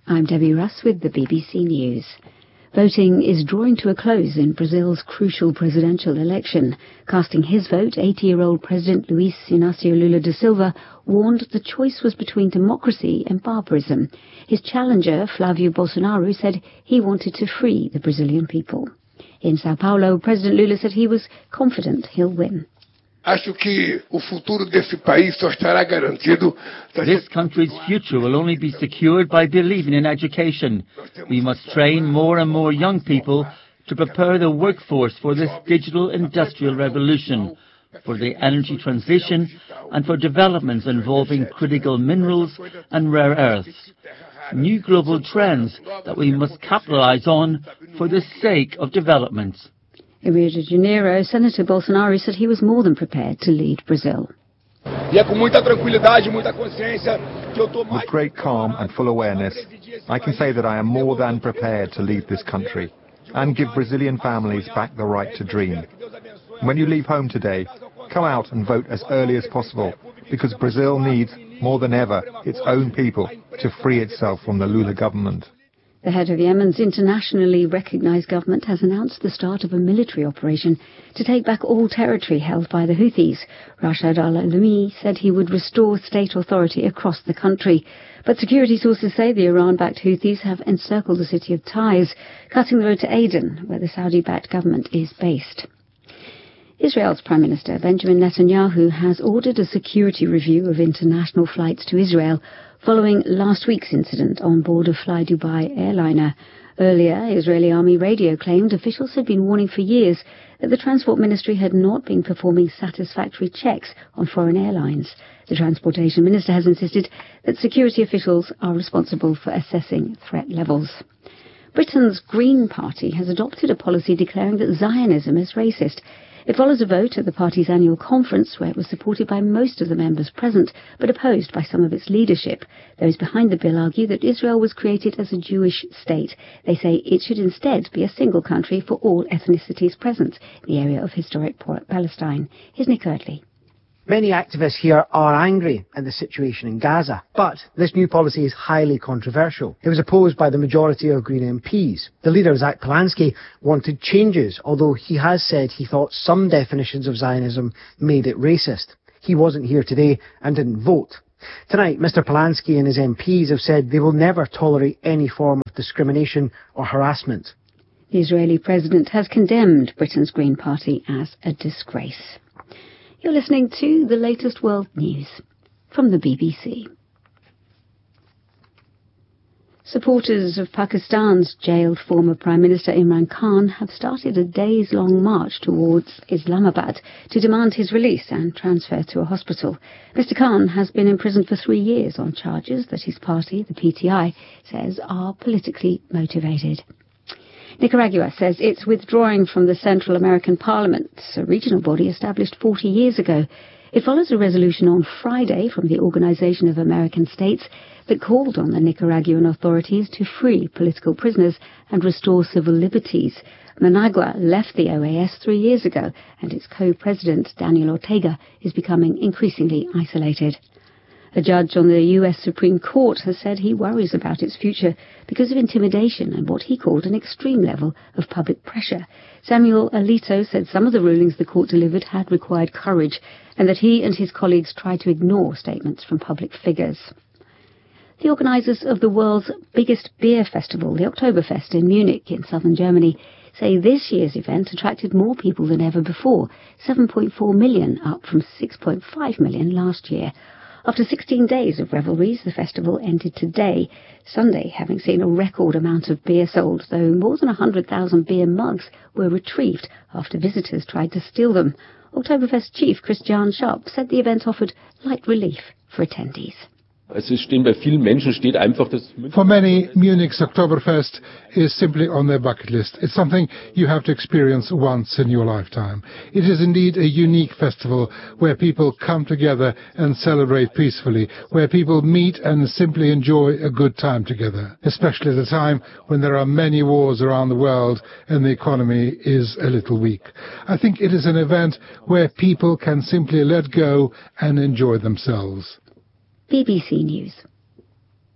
I'm Debbie Russ with the BBC News. Voting is drawing to a close in Brazil's crucial presidential election. Casting his vote, 80-year-old President Luiz Inácio Lula da Silva warned the choice was between democracy and barbarism. His challenger, Flávio Bolsonaro, said he wanted to free the Brazilian people. In São Paulo, President Lula said he was confident he'll win. Acho que o futuro desse país só estará garantido. This country's future will only be secured by believing in education. We must train more and more young people to prepare the workforce for this digital industrial revolution, for the energy transition and for developments involving critical minerals and rare earths. New global trends that we must capitalize on for the sake of development. In Rio de Janeiro, Senator Bolsonaro said he was more than prepared to lead Brazil. With great calm and full awareness, I can say that I am more than prepared to lead this country and give Brazilian families back the right to dream. When you leave home today, come out and vote as early as possible, because Brazil needs, more than ever, its own people to free itself from the Lula government. The head of Yemen's internationally recognized government has announced the start of a military operation to take back all territory held by the Houthis. Rashid al-Alami said he would restore state authority across the country. But security sources say the Iran-backed Houthis have encircled the city of Taiz, cutting the road to Aden, where the Saudi-backed government is based. Israel's Prime Minister Benjamin Netanyahu has ordered a security review of international flights to Israel following last week's incident on board a Fly Dubai airliner. Earlier, Israeli Army radio claimed officials had been warning for years that the Transport Ministry had not been performing satisfactory checks on foreign airlines. The Transportation Minister has insisted that security officials are responsible for assessing threat levels. Britain's Green Party has adopted a policy declaring that Zionism is racist. It follows a vote at the party's annual conference where it was supported by most of the members present, but opposed by some of its leadership. Those behind the bill argue that Israel was created as a Jewish state. They say it should instead be a single country for all ethnicities present in the area of historic Palestine. Here's Nick Eardley. Many activists here are angry at the situation in Gaza, but this new policy is highly controversial. It was opposed by the majority of Green MPs. The leader, Zach Polanski, wanted changes, although he has said he thought some definitions of Zionism made it racist. He wasn't here today and didn't vote. Tonight, Mr Polanski and his MPs have said they will never tolerate any form of discrimination or harassment. The Israeli president has condemned Britain's Green Party as a disgrace. You're listening to the latest world news from the BBC. Supporters of Pakistan's jailed former Prime Minister Imran Khan have started a days-long march towards Islamabad to demand his release and transfer to a hospital. Mr Khan has been imprisoned for 3 years on charges that his party, the PTI, says are politically motivated. Nicaragua says it's withdrawing from the Central American Parliament, a regional body established 40 years ago. It follows a resolution on Friday from the Organization of American States that called on the Nicaraguan authorities to free political prisoners and restore civil liberties. Managua left the OAS 3 years ago, and its co-president, Daniel Ortega, is becoming increasingly isolated. A judge on the U.S. Supreme Court has said he worries about its future because of intimidation and what he called an extreme level of public pressure. Samuel Alito said some of the rulings the court delivered had required courage and that he and his colleagues tried to ignore statements from public figures. The organisers of the world's biggest beer festival, the Oktoberfest in Munich in southern Germany, say this year's event attracted more people than ever before, 7.4 million, up from 6.5 million last year. After 16 days of revelries, the festival ended today, Sunday having seen a record amount of beer sold, though more than 100,000 beer mugs were retrieved after visitors tried to steal them. Oktoberfest chief Christian Sharp said the event offered light relief for attendees. For many, Munich's Oktoberfest is simply on their bucket list. It's something you have to experience once in your lifetime. It is indeed a unique festival where people come together and celebrate peacefully, where people meet and simply enjoy a good time together, especially at a time when there are many wars around the world and the economy is a little weak. I think it is an event where people can simply let go and enjoy themselves. BBC News.